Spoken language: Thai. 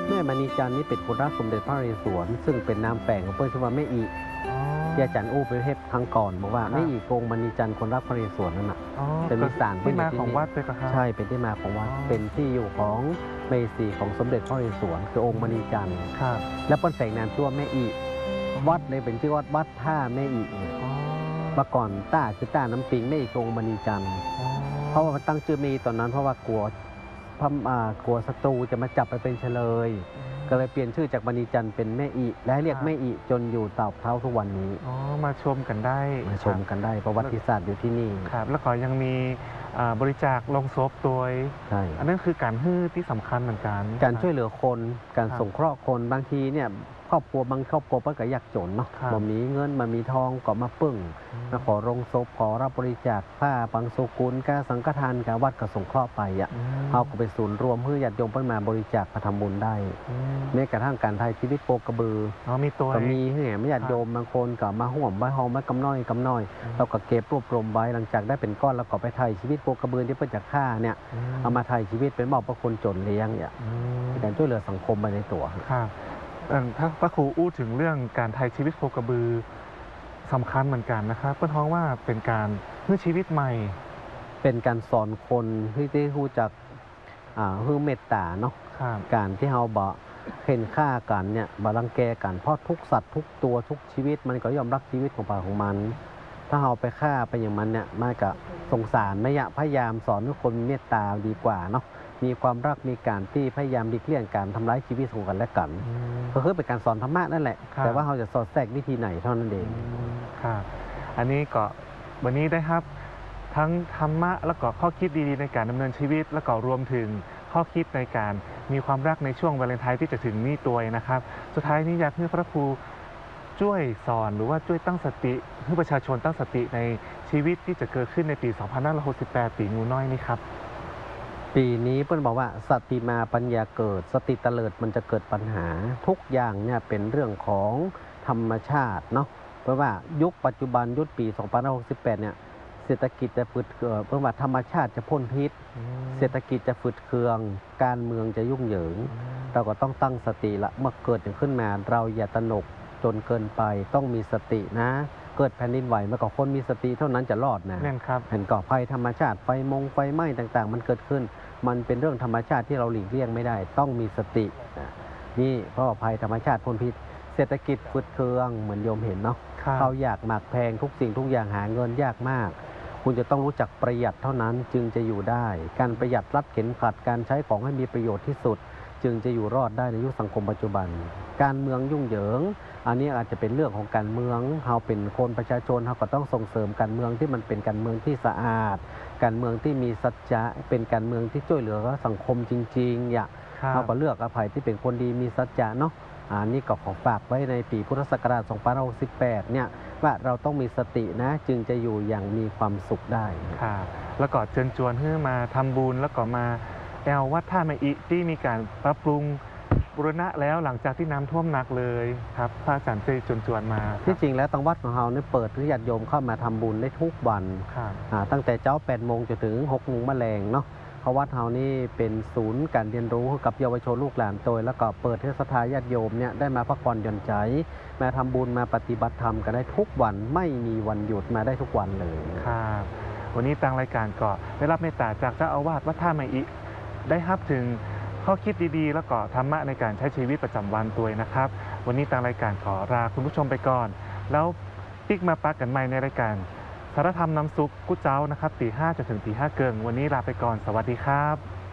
แม่มณีจันทร์นี่เป็นคนรักสมเด็จพระนเรศวรซึ่งเป็นนามแฝงของเพื่อนชื่อว่าแม่อีที่อาจารย์อู้ไปเทศครั้งก่อนบอกว่าแม่อีโกงมณีจันทร์คนรักพระนเรศวรนั่นน่ะเป็นมีสารที่มาของวัดเลยครับใช่เป็นที่มาของวัดเป็นที่อยู่ของเมสีของสมเด็จพระนเรศวรคือองค์มณีจันทร์และเปิ้นแฝงนามชื่อว่าแม่อีวัดเลยเป็นชื่อวัดท่าแม่อีเมื่อก่อนต้าคือต้าน้ำปิงแม่อีโกงมณีจันทร์เพราะว่ามันตั้งชื่อมีตอนนั้นเพราะว่ากลัวศัตรูจะมาจับไปเป็นเฉลยก็เลยเปลี่ยนชื่อจากมณีจันทร์เป็นแม่อีและเรียกแม่อีจนอยู่เต่าเท้าทุกวันนี้มาชมกันได้ประวัติศาสตร์อยู่ที่นี่ครับแล้วก็ยังมีบริจาคลงศพโดยอันนั้นคือการฮื้อที่สำคัญเหมือนกันการช่วยเหลือคนการสงเคราะห์คนบางทีเนี่ยครอบครัวบางครอบครัวก็ยากจนเนาะบ่มีเงินมามีทองก็มาปึ้งมาขอลงศพขอรับบริจาคผ้าปังสุกุลกาสังฆทานกาวัดก็สงเคราะห์ไปเขาก็เป็นศูนย์รวมเพื่อญาติโยมเพิ่นมาบริจาคมาทำบุญได้แม้กระทั่งการไทยชีวิตโปกระบือมีตัวก็มีเนี่ยญาติโยมบางคนก็มาห่วมใบหอมใบกำน้อยเราก็เก็บรวบรวมไว้หลังจากได้เป็นก้อนแล้วก็ไปไทยชีวิตโปกระบือที่เพิ่นจะฆ่าเนี่ยเอามาไทยชีวิตเป็นมอบพระคนจนเลี้ยงเนี่ยการช่วยเหลือสังคมไปในตัวถ้าพระครูอู้ถึงเรื่องการไทยชีวิตโคกระบือสำคัญเหมือนกันนะครับเพื่อท้องว่าเป็นการเพื่อชีวิตใหม่เป็นการสอนคนที่ได้รู้จักฮือเมตตาเนาะการที่เราบ่เห็นค่ากันเนี่ยบ่รังแกกันเพราะทุกสัตว์ทุกตัวทุกชีวิตมันก็ยอมรักชีวิตของป่าของมันถ้าเราไปฆ่าไปอย่างมันเนี่ยมันก็สงสารไม่อยากพยายามสอนให้คนมีเมตตาดีกว่าเนาะมีความรักมีการที่พยายามหลีกเลี่ยงการทำร้ายชีวิตของกันและกันก็คือเป็นการสอนธรรมะนั่นแหละแต่ว่าเราจะสอดแทรกวิธีไหนเท่านั้นเองครับอันนี้ก็วันนี้ได้ครับทั้งธรรมะแล้วก็ข้อคิดดีๆในการดำเนินชีวิตแล้วก็รวมถึงข้อคิดในการมีความรักในช่วงวาเลนไทน์ที่จะถึงนี้ตัวนะครับสุดท้ายนี้อยากให้พระครูช่วยสอนหรือว่าช่วยตั้งสติให้ประชาชนตั้งสติในชีวิตที่จะเกิดขึ้นในปี2568ปีงูน้อยนี้ครับปีนี้เพื่อนบอกว่าสติมาปัญญาเกิดสติเตลิดมันจะเกิดปัญหาทุกอย่างเนี่ยเป็นเรื่องของธรรมชาติเนาะเพราะว่ายุคปัจจุบันยุคปี2568เนี่ยเศรษฐกิจจะฝืดเคืองเพราะว่าธรรมชาติจะพ่นพิษเศรษฐกิจจะฝืดเคืองการเมืองจะยุ่งเหยิงเราก็ต้องตั้งสติละเมื่อเกิดขึ้นมาเราอย่าตระหนกจนเกินไปต้องมีสตินะเกิดแผ่นดินไหวเมื่อก่อนคนมีสติเท่านั้นจะรอดนะเห็นก่อภัยธรรมชาติไฟไหม้ต่างๆมันเกิดขึ้นมันเป็นเรื่องธรรมชาติที่เราหลีกเลี่ยงไม่ได้ต้องมีสตินี่เพราะภัยธรรมชาติพ่นพิษเศรษฐกิจฝืดเคืองเหมือนโยมเห็นเนาะเขาอยากหมักแพงทุกสิ่งทุกอย่างหาเงินยากมากคุณจะต้องรู้จักประหยัดเท่านั้นจึงจะอยู่ได้การประหยัดรัดเข็มขัดการใช้ของให้มีประโยชน์ที่สุดจึงจะอยู่รอดได้ในยุคสังคมปัจจุบันการเมืองยุ่งเหยิงอันนี้อาจจะเป็นเรื่องของการเมืองเราเป็นคนประชาชนเราก็ต้องส่งเสริมการเมืองที่มันเป็นการเมืองที่สะอาดการเมืองที่มีสัจจะเป็นการเมืองที่ช่วยเหลือสังคมจริงๆอย่าเราก็เลือกอภัยที่เป็นคนดีมีสัจจะเนาะอันนี้ก็ขอฝากไว้ในปีพุทธศักราช2568เนี่ยว่าเราต้องมีสตินะจึงจะอยู่อย่างมีความสุขได้ครับแล้วก็เชิญชวนให้มาทำบุญแล้วก็มาแอลวัดท่าแม่อิที่มีการปรับปรุงบูรณะแล้วหลังจากที่น้ำท่วมหนักเลยครับพระอาจารย์เจจวนมาที่จริงแล้วทางวัดของเราเนี่ยเปิดให้ญาติโยมเข้ามาทำบุญได้ทุกวันตั้งแต่เช้า8 โมงจนถึง6 โมงแมลงเนาะเพราะวัดเรานี่เป็นศูนย์การเรียนรู้กับเยาวชนลูกหลานโดยแล้วก็เปิดให้ศรัทธาญาติโยมเนี่ยได้มาพักผ่อนหย่อนใจมาทำบุญมาปฏิบัติธรรมกันได้ทุกวันไม่มีวันหยุดมาได้ทุกวันเลยครับวันนี้ทางรายการก็ได้รับเมตตาจากเจ้าอาวาสวัดท่าแม่อิได้รับถึงข้อคิดดีๆแล้วก็ธรรมะในการใช้ชีวิตประจำวันตัวนะครับวันนี้ทางรายการขอลาคุณผู้ชมไปก่อนแล้วปิ๊กมาปักกันใหม่ในรายการสารธรรมน้ำซุปกุ้เจ้านะครับตี 5จนถึงตี 5 เกินวันนี้ลาไปก่อนสวัสดีครับ